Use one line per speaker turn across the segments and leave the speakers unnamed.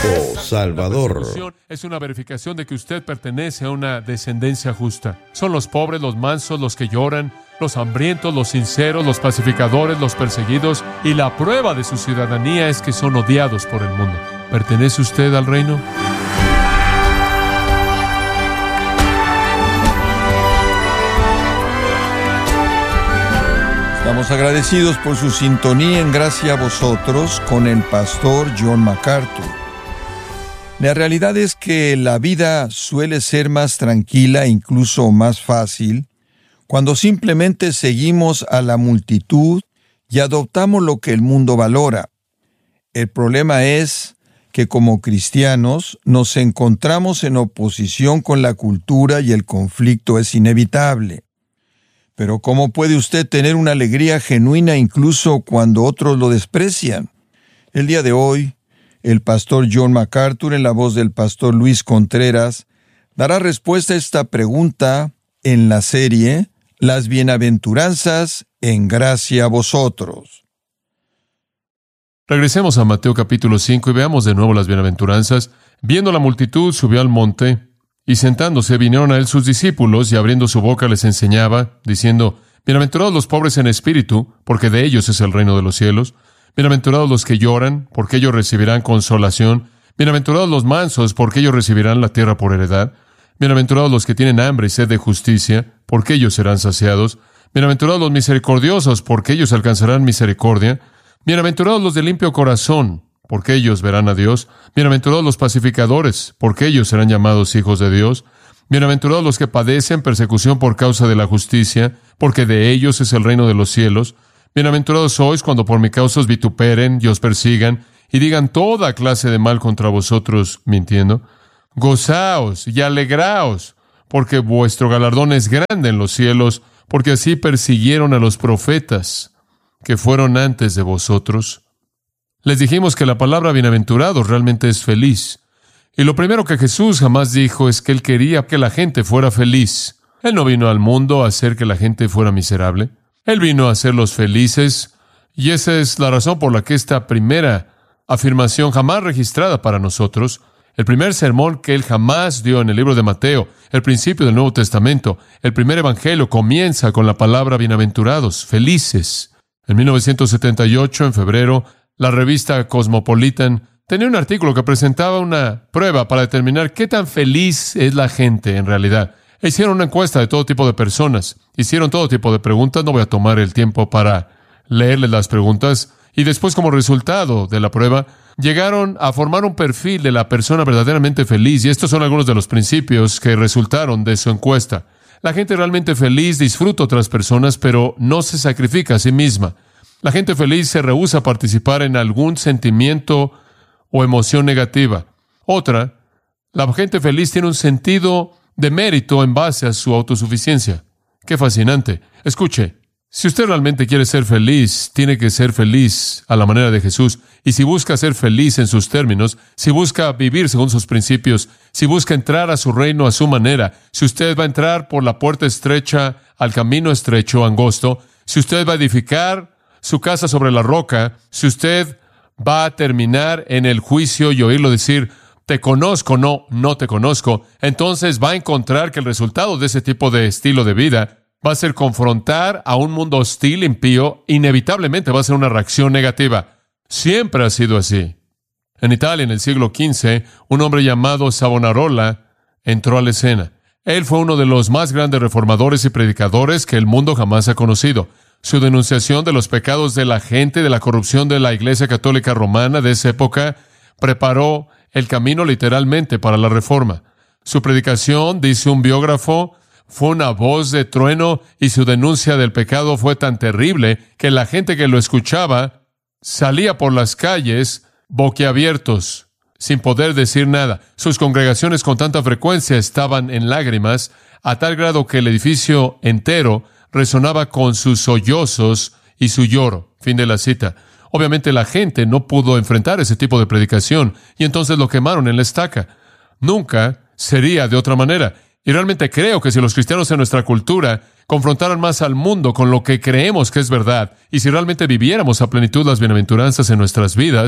Cristo Salvador.
Es una verificación de que usted pertenece a una descendencia justa. Son los pobres, los mansos, los que lloran, los hambrientos, los sinceros, los pacificadores, los perseguidos, y la prueba de su ciudadanía es que son odiados por el mundo. ¿Pertenece usted al reino?
Estamos agradecidos por su sintonía en Gracia a Vosotros con el pastor John MacArthur. La realidad es que la vida suele ser más tranquila e incluso más fácil cuando simplemente seguimos a la multitud y adoptamos lo que el mundo valora. El problema es que como cristianos nos encontramos en oposición con la cultura y el conflicto es inevitable. Pero ¿cómo puede usted tener una alegría genuina incluso cuando otros lo desprecian? El día de hoy, el pastor John MacArthur, en la voz del pastor Luis Contreras, dará respuesta a esta pregunta en la serie Las Bienaventuranzas en Gracia a Vosotros.
Regresemos a Mateo capítulo 5 y veamos de nuevo las bienaventuranzas. Viendo la multitud, subió al monte, y sentándose vinieron a él sus discípulos, y abriendo su boca les enseñaba, diciendo: Bienaventurados los pobres en espíritu, porque de ellos es el reino de los cielos. Bienaventurados los que lloran, porque ellos recibirán consolación. Bienaventurados los mansos, porque ellos recibirán la tierra por heredad. Bienaventurados los que tienen hambre y sed de justicia, porque ellos serán saciados. Bienaventurados los misericordiosos, porque ellos alcanzarán misericordia. Bienaventurados los de limpio corazón, porque ellos verán a Dios. Bienaventurados los pacificadores, porque ellos serán llamados hijos de Dios. Bienaventurados los que padecen persecución por causa de la justicia, porque de ellos es el reino de los cielos. Bienaventurados sois cuando por mi causa os vituperen y os persigan, y digan toda clase de mal contra vosotros, mintiendo. Gozaos y alegraos, porque vuestro galardón es grande en los cielos, porque así persiguieron a los profetas que fueron antes de vosotros. Les dijimos que la palabra bienaventurados realmente es feliz. Y lo primero que Jesús jamás dijo es que Él quería que la gente fuera feliz. Él no vino al mundo a hacer que la gente fuera miserable. Él vino a hacerlos felices, y esa es la razón por la que esta primera afirmación jamás registrada para nosotros, el primer sermón que Él jamás dio en el libro de Mateo, el principio del Nuevo Testamento, el primer evangelio comienza con la palabra bienaventurados, felices. En 1978, en febrero, la revista Cosmopolitan tenía un artículo que presentaba una prueba para determinar qué tan feliz es la gente en realidad. Hicieron una encuesta de todo tipo de personas, hicieron todo tipo de preguntas. No voy a tomar el tiempo para leerles las preguntas. Y después, como resultado de la prueba, llegaron a formar un perfil de la persona verdaderamente feliz. Y estos son algunos de los principios que resultaron de su encuesta. La gente realmente feliz disfruta a otras personas, pero no se sacrifica a sí misma. La gente feliz se rehúsa a participar en algún sentimiento o emoción negativa. Otra, la gente feliz tiene un sentido de mérito en base a su autosuficiencia. ¡Qué fascinante! Escuche, si usted realmente quiere ser feliz, tiene que ser feliz a la manera de Jesús. Y si busca ser feliz en sus términos, si busca vivir según sus principios, si busca entrar a su reino a su manera, si usted va a entrar por la puerta estrecha al camino estrecho, angosto, si usted va a edificar su casa sobre la roca, si usted va a terminar en el juicio y oírlo decir: te conozco, no te conozco, entonces va a encontrar que el resultado de ese tipo de estilo de vida va a ser confrontar a un mundo hostil, impío. Inevitablemente va a ser una reacción negativa. Siempre ha sido así. En Italia, en el siglo XV, un hombre llamado Savonarola entró a la escena. Él fue uno de los más grandes reformadores y predicadores que el mundo jamás ha conocido. Su denunciación de los pecados de la gente, de la corrupción de la Iglesia Católica Romana de esa época, preparó el camino literalmente para la Reforma. Su predicación, dice un biógrafo, fue una voz de trueno, y su denuncia del pecado fue tan terrible que la gente que lo escuchaba salía por las calles boquiabiertos, sin poder decir nada. Sus congregaciones con tanta frecuencia estaban en lágrimas, a tal grado que el edificio entero resonaba con sus sollozos y su lloro. Fin de la cita. Obviamente la gente no pudo enfrentar ese tipo de predicación, y entonces lo quemaron en la estaca. Nunca sería de otra manera. Y realmente creo que si los cristianos en nuestra cultura confrontaran más al mundo con lo que creemos que es verdad, y si realmente viviéramos a plenitud las bienaventuranzas en nuestras vidas,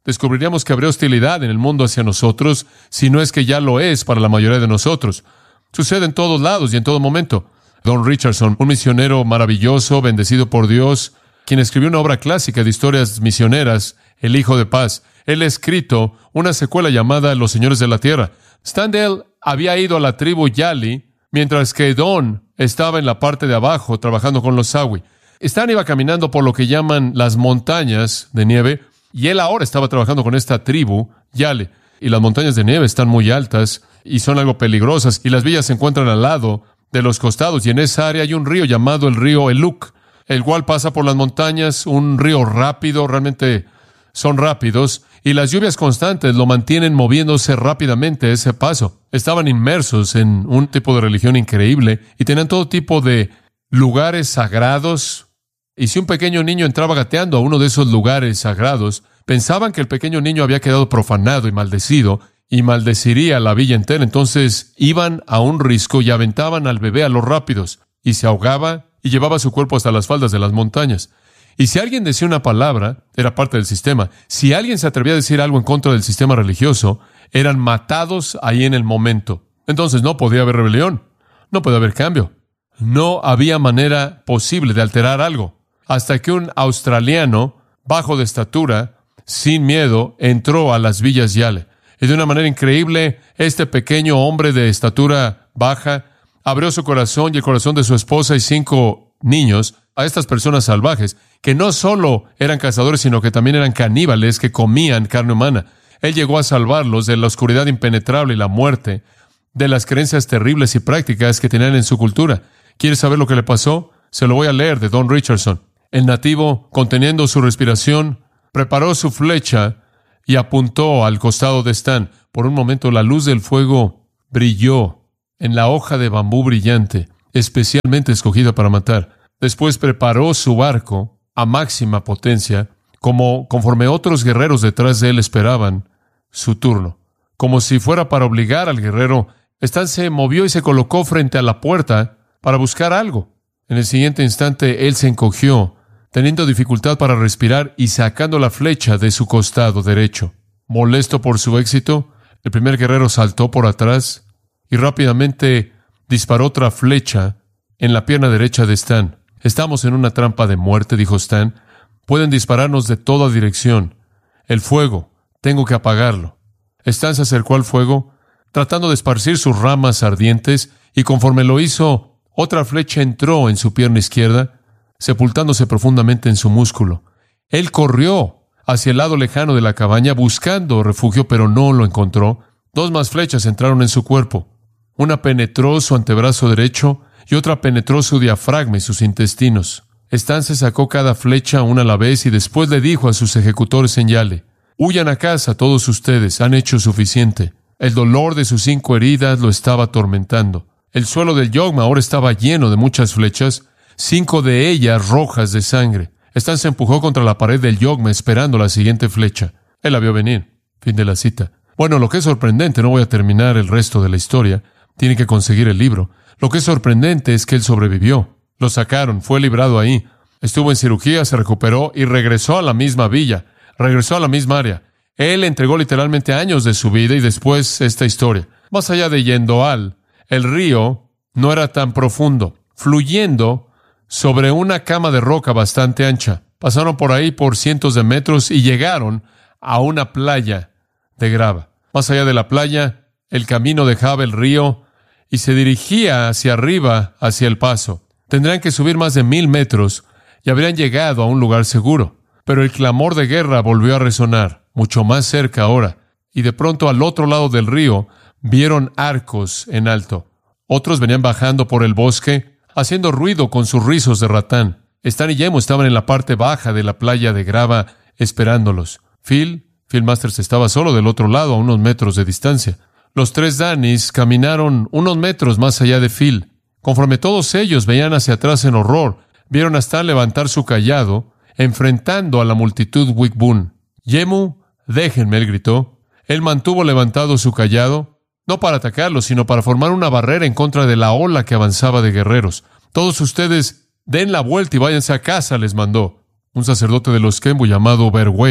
descubriríamos que habría hostilidad en el mundo hacia nosotros, si no es que ya lo es para la mayoría de nosotros. Sucede en todos lados y en todo momento. Don Richardson, un misionero maravilloso, bendecido por Dios, quien escribió una obra clásica de historias misioneras, El Hijo de Paz. Él ha escrito una secuela llamada Los Señores de la Tierra. Standell había ido a la tribu Yali, mientras que Don estaba en la parte de abajo trabajando con los Sawi. Stan iba caminando por lo que llaman las montañas de nieve, y él ahora estaba trabajando con esta tribu Yali. Y las montañas de nieve están muy altas y son algo peligrosas, y las villas se encuentran al lado de los costados, y en esa área hay un río llamado el río Eluk, el cual pasa por las montañas, un río rápido, realmente son rápidos, y las lluvias constantes lo mantienen moviéndose rápidamente ese paso. Estaban inmersos en un tipo de religión increíble, y tenían todo tipo de lugares sagrados, y si un pequeño niño entraba gateando a uno de esos lugares sagrados, pensaban que el pequeño niño había quedado profanado y maldecido, y maldeciría la villa entera. Entonces iban a un risco y aventaban al bebé a los rápidos, y se ahogaba y llevaba su cuerpo hasta las faldas de las montañas. Y si alguien decía una palabra, era parte del sistema. Si alguien se atrevía a decir algo en contra del sistema religioso, eran matados ahí en el momento. Entonces no podía haber rebelión, no podía haber cambio. No había manera posible de alterar algo, hasta que un australiano, bajo de estatura, sin miedo, entró a las villas Yale. Y de una manera increíble, este pequeño hombre de estatura baja abrió su corazón y el corazón de su esposa y 5 niños a estas personas salvajes, que no solo eran cazadores, sino que también eran caníbales que comían carne humana. Él llegó a salvarlos de la oscuridad impenetrable y la muerte, de las creencias terribles y prácticas que tenían en su cultura. ¿Quieres saber lo que le pasó? Se lo voy a leer de Don Richardson. El nativo, conteniendo su respiración, preparó su flecha y apuntó al costado de Stan. Por un momento la luz del fuego brilló en la hoja de bambú brillante, especialmente escogida para matar. Después preparó su arco a máxima potencia, conforme otros guerreros detrás de él esperaban su turno. Como si fuera para obligar al guerrero, Stan se movió y se colocó frente a la puerta para buscar algo. En el siguiente instante, él se encogió, teniendo dificultad para respirar y sacando la flecha de su costado derecho. Molesto por su éxito, el primer guerrero saltó por atrás y rápidamente disparó otra flecha en la pierna derecha de Stan. «Estamos en una trampa de muerte», dijo Stan. «Pueden dispararnos de toda dirección. El fuego, tengo que apagarlo». Stan se acercó al fuego, tratando de esparcir sus ramas ardientes, y conforme lo hizo, otra flecha entró en su pierna izquierda, sepultándose profundamente en su músculo. Él corrió hacia el lado lejano de la cabaña buscando refugio, pero no lo encontró. 2 más flechas entraron en su cuerpo. Una penetró su antebrazo derecho y otra penetró su diafragma y sus intestinos. Stan se sacó cada flecha una a la vez y después le dijo a sus ejecutores en Yale: «Huyan a casa todos ustedes, han hecho suficiente». El dolor de sus 5 heridas lo estaba atormentando. El suelo del yogma ahora estaba lleno de muchas flechas, 5 de ellas rojas de sangre. Stan se empujó contra la pared del yogma esperando la siguiente flecha. Él la vio venir. Fin de la cita. Bueno, lo que es sorprendente, no voy a terminar el resto de la historia. Tiene que conseguir el libro. Lo que es sorprendente es que él sobrevivió. Lo sacaron, fue librado ahí. Estuvo en cirugía, se recuperó y regresó a la misma villa. Regresó a la misma área. Él entregó literalmente años de su vida y después esta historia. Más allá de Yendoal, el río no era tan profundo, fluyendo sobre una cama de roca bastante ancha. Pasaron por ahí por cientos de metros y llegaron a una playa de grava. Más allá de la playa, el camino dejaba el río y se dirigía hacia arriba, hacia el paso. Tendrían que subir más de 1000 metros y habrían llegado a un lugar seguro. Pero el clamor de guerra volvió a resonar, mucho más cerca ahora, y de pronto al otro lado del río vieron arcos en alto. Otros venían bajando por el bosque, haciendo ruido con sus rizos de ratán. Stan y Yemo estaban en la parte baja de la playa de grava esperándolos. Phil Masters estaba solo del otro lado a unos metros de distancia. Los 3 Dannys caminaron unos metros más allá de Phil. Conforme todos ellos veían hacia atrás en horror, vieron a Stan levantar su cayado, enfrentando a la multitud Wigboon. «Yemu, déjenme», él gritó. Él mantuvo levantado su cayado, no para atacarlos, sino para formar una barrera en contra de la ola que avanzaba de guerreros. «Todos ustedes den la vuelta y váyanse a casa», les mandó. Un sacerdote de los Kembu llamado Berway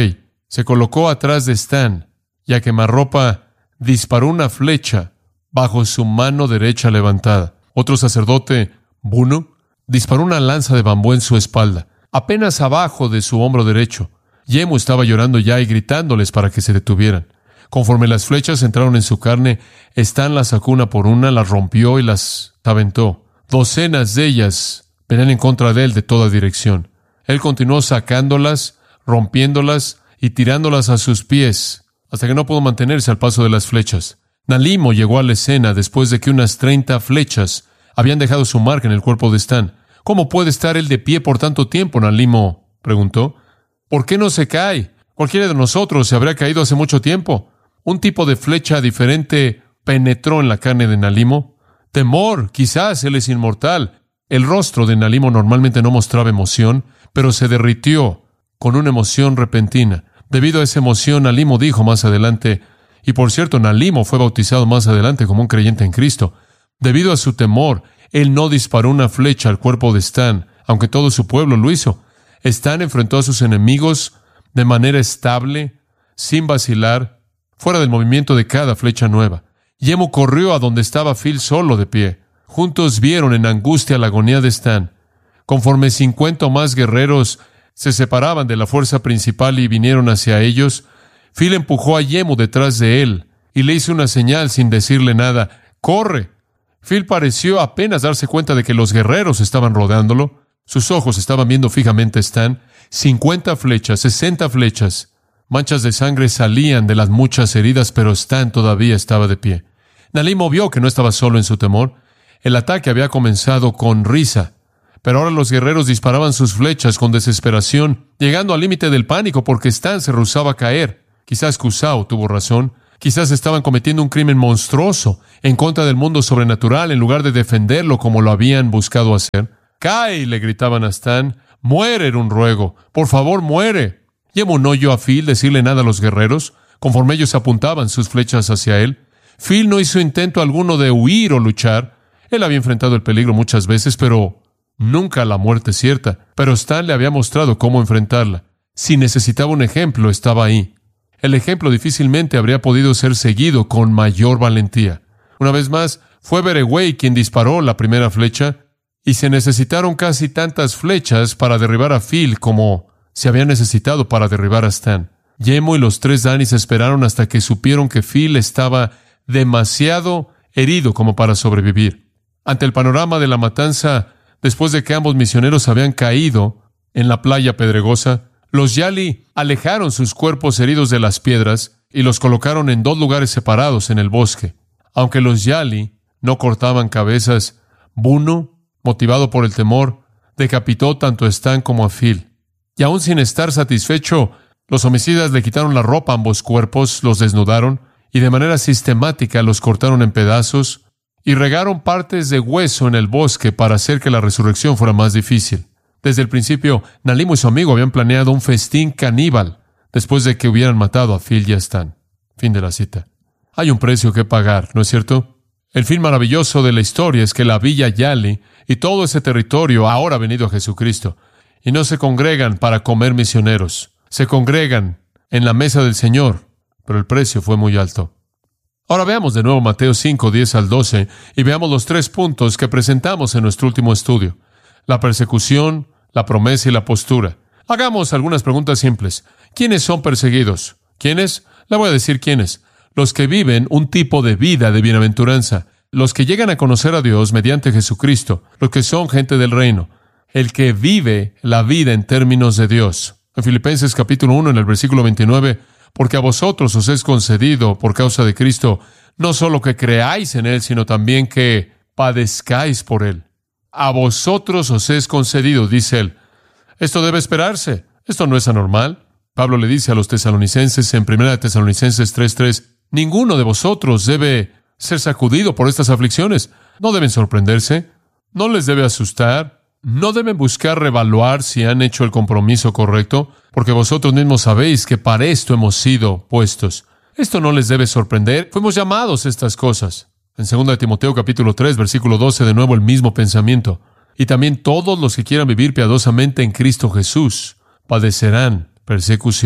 se colocó atrás de Stan y a quemarropa disparó una flecha bajo su mano derecha levantada. Otro sacerdote, Buno, disparó una lanza de bambú en su espalda, apenas abajo de su hombro derecho. Yemu estaba llorando ya y gritándoles para que se detuvieran. Conforme las flechas entraron en su carne, Stan las sacó una por una, las rompió y las aventó. Docenas de ellas venían en contra de él de toda dirección. Él continuó sacándolas, rompiéndolas y tirándolas a sus pies, hasta que no pudo mantenerse al paso de las flechas. Nalimo llegó a la escena después de que unas 30 flechas habían dejado su marca en el cuerpo de Stan. ¿Cómo puede estar él de pie por tanto tiempo? Nalimo preguntó. ¿Por qué no se cae? Cualquiera de nosotros se habría caído hace mucho tiempo. Un tipo de flecha diferente penetró en la carne de Nalimo. Temor, quizás él es inmortal. El rostro de Nalimo normalmente no mostraba emoción, pero se derritió con una emoción repentina. Debido a esa emoción, Nalimo dijo más adelante, y por cierto, Nalimo fue bautizado más adelante como un creyente en Cristo. Debido a su temor, él no disparó una flecha al cuerpo de Stan, aunque todo su pueblo lo hizo. Stan enfrentó a sus enemigos de manera estable, sin vacilar, fuera del movimiento de cada flecha nueva. Yemu corrió a donde estaba Phil solo de pie. Juntos vieron en angustia la agonía de Stan. Conforme 50 o más guerreros se separaban de la fuerza principal y vinieron hacia ellos, Phil empujó a Yemu detrás de él y le hizo una señal sin decirle nada. ¡Corre! Phil pareció apenas darse cuenta de que los guerreros estaban rodeándolo. Sus ojos estaban viendo fijamente a Stan. 50 flechas, 60 flechas. Manchas de sangre salían de las muchas heridas, pero Stan todavía estaba de pie. Nalimo vio que no estaba solo en su temor. El ataque había comenzado con risa, pero ahora los guerreros disparaban sus flechas con desesperación, llegando al límite del pánico porque Stan se rehusaba a caer. Quizás Kusao tuvo razón. Quizás estaban cometiendo un crimen monstruoso en contra del mundo sobrenatural en lugar de defenderlo como lo habían buscado hacer. ¡Cae!, le gritaban a Stan. ¡Muere! Era un ruego. ¡Por favor, muere! Yemu no oyó a Phil decirle nada a los guerreros, conforme ellos apuntaban sus flechas hacia él. Phil no hizo intento alguno de huir o luchar. Él había enfrentado el peligro muchas veces, pero nunca la muerte cierta. Pero Stan le había mostrado cómo enfrentarla. Si necesitaba un ejemplo, estaba ahí. El ejemplo difícilmente habría podido ser seguido con mayor valentía. Una vez más, fue Berewei quien disparó la primera flecha, y se necesitaron casi tantas flechas para derribar a Phil como se había necesitado para derribar a Stan. Yemu y los 3 Danis esperaron hasta que supieron que Phil estaba demasiado herido como para sobrevivir. Ante el panorama de la matanza, después de que ambos misioneros habían caído en la playa pedregosa, los Yali alejaron sus cuerpos heridos de las piedras y los colocaron en 2 lugares separados en el bosque. Aunque los Yali no cortaban cabezas, Buno, motivado por el temor, decapitó tanto a Stan como a Phil. Y aún sin estar satisfecho, los homicidas le quitaron la ropa a ambos cuerpos, los desnudaron y de manera sistemática los cortaron en pedazos y regaron partes de hueso en el bosque para hacer que la resurrección fuera más difícil. Desde el principio, Nalimo y su amigo habían planeado un festín caníbal después de que hubieran matado a Phil y a Stan. Fin de la cita. Hay un precio que pagar, ¿no es cierto? El fin maravilloso de la historia es que la Villa Yali y todo ese territorio ahora ha venido a Jesucristo. Y no se congregan para comer misioneros. Se congregan en la mesa del Señor, pero el precio fue muy alto. Ahora veamos de nuevo Mateo 5, 10 al 12, y veamos los 3 puntos que presentamos en nuestro último estudio. La persecución, la promesa y la postura. Hagamos algunas preguntas simples. ¿Quiénes son perseguidos? ¿Quiénes? Le voy a decir quiénes. Los que viven un tipo de vida de bienaventuranza. Los que llegan a conocer a Dios mediante Jesucristo. Los que son gente del reino. El que vive la vida en términos de Dios. En Filipenses capítulo 1, en el versículo 29, porque a vosotros os es concedido por causa de Cristo, no solo que creáis en Él, sino también que padezcáis por Él. A vosotros os es concedido, dice Él. Esto debe esperarse. Esto no es anormal. Pablo le dice a los tesalonicenses en 1 Tesalonicenses 3:3, ninguno de vosotros debe ser sacudido por estas aflicciones. No deben sorprenderse. No les debe asustar. No deben buscar reevaluar si han hecho el compromiso correcto, porque vosotros mismos sabéis que para esto hemos sido puestos. Esto no les debe sorprender. Fuimos llamados a estas cosas. En 2 Timoteo capítulo 3, versículo 12, de nuevo el mismo pensamiento. Y también todos los que quieran vivir piadosamente en Cristo Jesús padecerán persecución.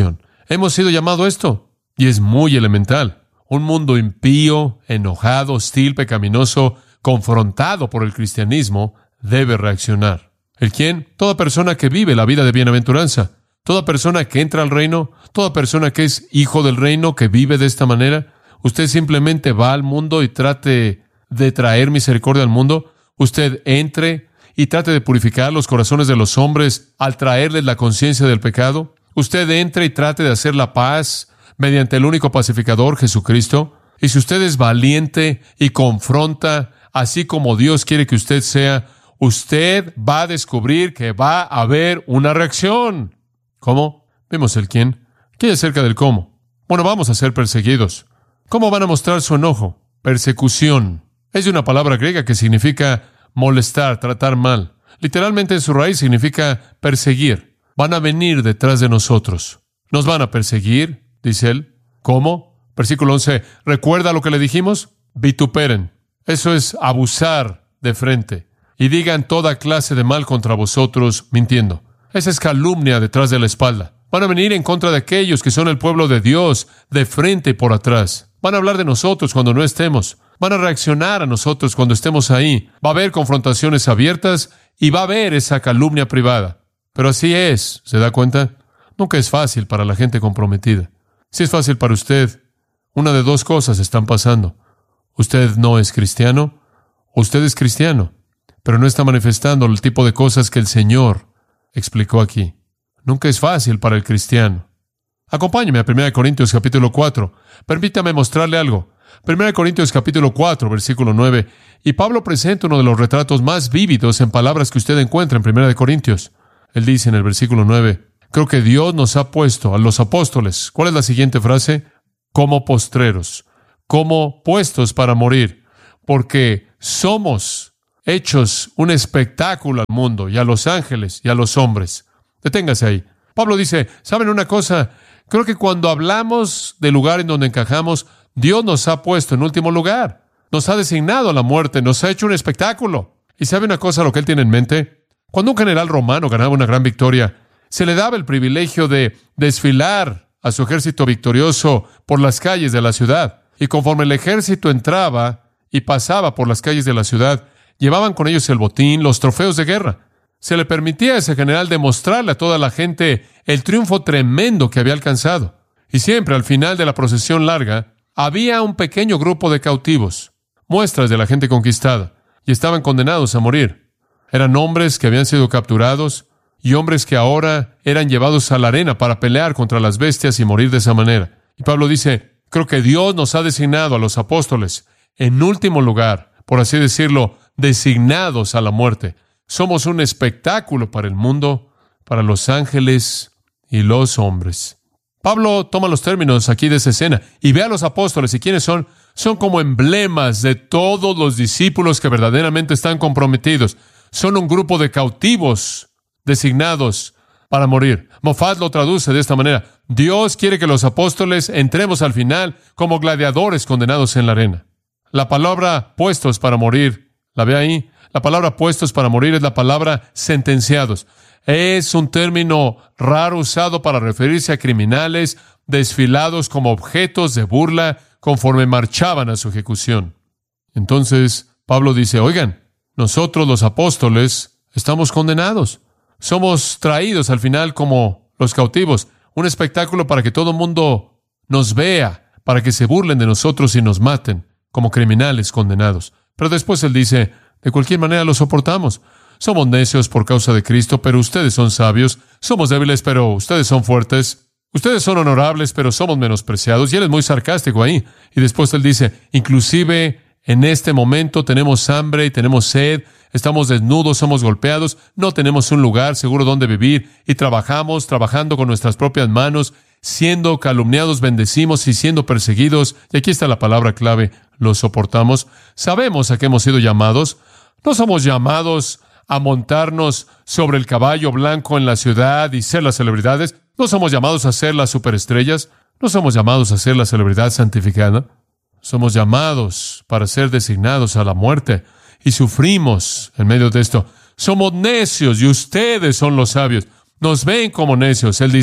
Hemos sido llamados a esto, y es muy elemental. Un mundo impío, enojado, hostil, pecaminoso, confrontado por el cristianismo, debe reaccionar. ¿El quién? Toda persona que vive la vida de bienaventuranza. Toda persona que entra al reino, toda persona que es hijo del reino, que vive de esta manera. Usted simplemente va al mundo y trate de traer misericordia al mundo. Usted entre y trate de purificar los corazones de los hombres al traerles la conciencia del pecado. Usted entre y trate de hacer la paz mediante el único pacificador, Jesucristo. Y si usted es valiente y confronta, así como Dios quiere que usted sea, usted va a descubrir que va a haber una reacción. ¿Cómo? Vimos el quién. ¿Qué hay acerca del cómo? Bueno, vamos a ser perseguidos. ¿Cómo van a mostrar su enojo? Persecución. Es de una palabra griega que significa molestar, tratar mal. Literalmente en su raíz significa perseguir. Van a venir detrás de nosotros. Nos van a perseguir, dice él. ¿Cómo? Versículo 11. ¿Recuerda lo que le dijimos? Vituperen. Eso es abusar de frente. Y digan toda clase de mal contra vosotros, mintiendo. Esa es calumnia detrás de la espalda. Van a venir en contra de aquellos que son el pueblo de Dios, de frente y por atrás. Van a hablar de nosotros cuando no estemos. Van a reaccionar a nosotros cuando estemos ahí. Va a haber confrontaciones abiertas y va a haber esa calumnia privada. Pero así es, ¿se da cuenta? Nunca es fácil para la gente comprometida. Si es fácil para usted, una de dos cosas están pasando. Usted no es cristiano, o usted es cristiano, pero no está manifestando el tipo de cosas que el Señor explicó aquí. Nunca es fácil para el cristiano. Acompáñeme a 1 Corintios capítulo 4. Permítame mostrarle algo. 1 Corintios capítulo 4, versículo 9. Y Pablo presenta uno de los retratos más vívidos en palabras que usted encuentra en 1 Corintios. Él dice en el versículo 9, creo que Dios nos ha puesto a los apóstoles. ¿Cuál es la siguiente frase? Como postreros, como puestos para morir, porque somos hechos un espectáculo al mundo y a los ángeles y a los hombres. Deténgase ahí. Pablo dice, ¿saben una cosa? Creo que cuando hablamos del lugar en donde encajamos, Dios nos ha puesto en último lugar. Nos ha designado a la muerte, nos ha hecho un espectáculo. ¿Y sabe una cosa lo que él tiene en mente? Cuando un general romano ganaba una gran victoria, se le daba el privilegio de desfilar a su ejército victorioso por las calles de la ciudad. Y conforme el ejército entraba y pasaba por las calles de la ciudad, llevaban con ellos el botín, los trofeos de guerra. Se le permitía a ese general demostrarle a toda la gente el triunfo tremendo que había alcanzado. Y siempre al final de la procesión larga, había un pequeño grupo de cautivos, muestras de la gente conquistada, y estaban condenados a morir. Eran hombres que habían sido capturados y hombres que ahora eran llevados a la arena para pelear contra las bestias y morir de esa manera. Y Pablo dice, creo que Dios nos ha designado a los apóstoles en último lugar, por así decirlo, designados a la muerte. Somos un espectáculo para el mundo, para los ángeles y los hombres. Pablo toma los términos aquí de esa escena y ve a los apóstoles. ¿Y quiénes son? Son como emblemas de todos los discípulos que verdaderamente están comprometidos. Son un grupo de cautivos designados para morir. Moffat lo traduce de esta manera. Dios quiere que los apóstoles entremos al final como gladiadores condenados en la arena. La palabra puestos para morir, ¿la ve ahí? La palabra puestos para morir es la palabra sentenciados. Es un término raro usado para referirse a criminales desfilados como objetos de burla conforme marchaban a su ejecución. Entonces, Pablo dice, oigan, nosotros los apóstoles estamos condenados. Somos traídos al final como los cautivos. Un espectáculo para que todo el mundo nos vea, para que se burlen de nosotros y nos maten como criminales condenados. Pero después él dice, de cualquier manera lo soportamos. Somos necios por causa de Cristo, pero ustedes son sabios. Somos débiles, pero ustedes son fuertes. Ustedes son honorables, pero somos menospreciados. Y él es muy sarcástico ahí. Y después él dice, inclusive en este momento tenemos hambre y tenemos sed. Estamos desnudos, somos golpeados. No tenemos un lugar seguro donde vivir. Y trabajando con nuestras propias manos. Siendo calumniados, bendecimos y siendo perseguidos. Y aquí está la palabra clave, lo soportamos. Sabemos a qué hemos sido llamados. No somos llamados a montarnos sobre el caballo blanco en la ciudad y ser las celebridades. No somos llamados a ser las superestrellas. No somos llamados a ser la celebridad santificada. Somos llamados para ser designados a la muerte y sufrimos en medio de esto. Somos necios y ustedes son los sabios. Nos ven como necios. Él dice,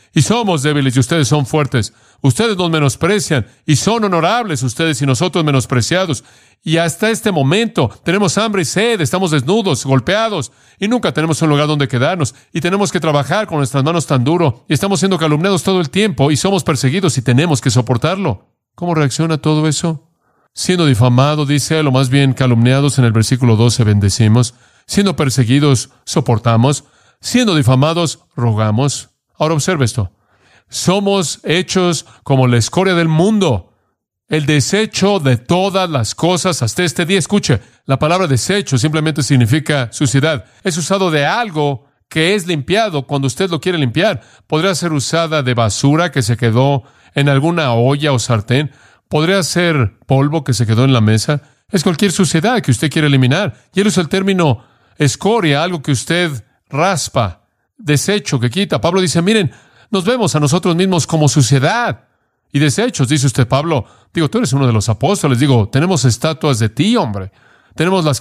y somos débiles y ustedes son fuertes. Ustedes nos menosprecian y son honorables ustedes y nosotros menospreciados. Y hasta este momento tenemos hambre y sed, estamos desnudos, golpeados y nunca tenemos un lugar donde quedarnos y tenemos que trabajar con nuestras manos tan duro y estamos siendo calumniados todo el tiempo y somos perseguidos y tenemos que soportarlo. ¿Cómo reacciona todo eso? Siendo difamado, dice él, o más bien calumniados, en el versículo 12 bendecimos. Siendo perseguidos, soportamos. Siendo difamados, rogamos. Ahora observe esto. Somos hechos como la escoria del mundo, el desecho de todas las cosas hasta este día. Escuche, la palabra desecho simplemente significa suciedad. Es usado de algo que es limpiado cuando usted lo quiere limpiar. Podría ser usada de basura que se quedó en alguna olla o sartén. Podría ser polvo que se quedó en la mesa. Es cualquier suciedad que usted quiere eliminar. Y él usa el término escoria, algo que usted raspa, desecho, que quita. Pablo dice, miren, nos vemos a nosotros mismos como suciedad y desechos. Dice usted, Pablo, tú eres uno de los apóstoles. Tenemos estatuas de ti, hombre. Tenemos las